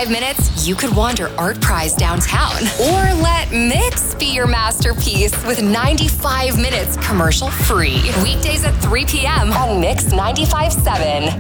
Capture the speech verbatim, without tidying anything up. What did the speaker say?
ninety-five minutes, you could wander Art Prize downtown. Or let Mix be your masterpiece with ninety-five minutes commercial free. Weekdays at three p.m. on Mix ninety-five point seven.